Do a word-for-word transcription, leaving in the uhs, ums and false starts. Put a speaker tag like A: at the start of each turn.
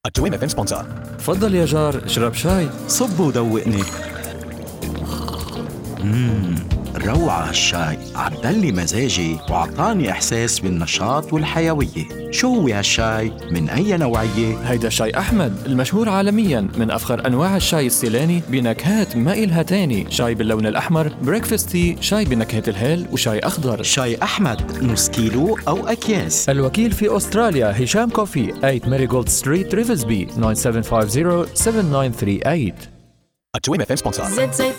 A: التويم اف ام سبونسر.
B: تفضل يا جار، اشرب شاي.
C: صب ودوقني. مم. روعة هالشاي، عدلي مزاجي وعطاني إحساس بالنشاط والحيوية. شو هو هالشاي؟ من أي نوعية؟
B: هيدا شاي أحمد المشهور عالمياً، من أفخر أنواع الشاي السيلاني بنكهات ما إلها تاني. شاي باللون الأحمر، بريكفاست تي، شاي بنكهة الهيل، وشاي أخضر.
C: شاي أحمد نص كيلو أو أكياس.
B: الوكيل في أستراليا هشام كوفي، ثمانية ماريغولد ستريت ريفزبي، تسعة سبعة خمسة صفر سبعة تسعة ثمانية ثلاثة ثمانية.
A: التويم اف ام سبونسر.
D: زيت زيت